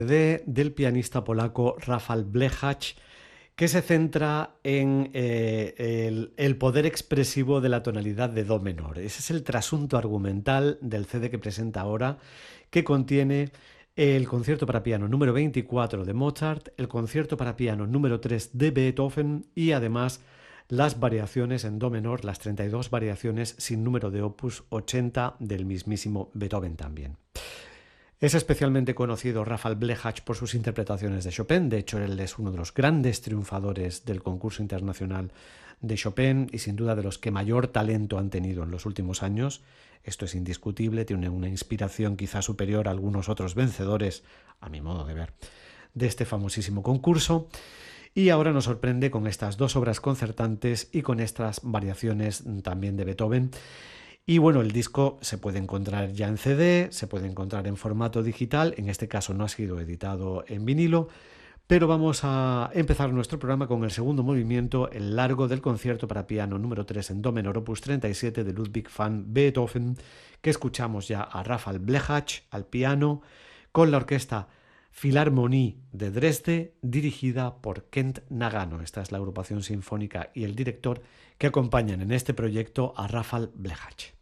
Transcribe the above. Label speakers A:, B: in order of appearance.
A: del pianista polaco Rafał Blechacz, que se centra en el poder expresivo de la tonalidad de do menor. Ese es el trasunto argumental del CD que presenta ahora, que contiene el concierto para piano número 24 de Mozart, el concierto para piano número 3 de Beethoven y además las variaciones en do menor, las 32 variaciones sin número de opus 80 del mismísimo Beethoven también. Es especialmente conocido Rafał Blechacz por sus interpretaciones de Chopin. De hecho, él es uno de los grandes triunfadores del concurso internacional de Chopin y sin duda de los que mayor talento han tenido en los últimos años. Esto es indiscutible, tiene una inspiración quizá superior a algunos otros vencedores, a mi modo de ver, de este famosísimo concurso. Y ahora nos sorprende con estas dos obras concertantes y con estas variaciones también de Beethoven. Y bueno, el disco se puede encontrar ya en CD, se puede encontrar en formato digital, en este caso no ha sido editado en vinilo, pero vamos a empezar nuestro programa con el segundo movimiento, el largo del concierto para piano número 3 en do menor opus 37 de Ludwig van Beethoven, que escuchamos ya a Rafał Blechacz al piano con la orquesta Philharmonie de Dresde, dirigida por Kent Nagano. Esta es la agrupación sinfónica y el director que acompañan en este proyecto a Rafał Blechacz.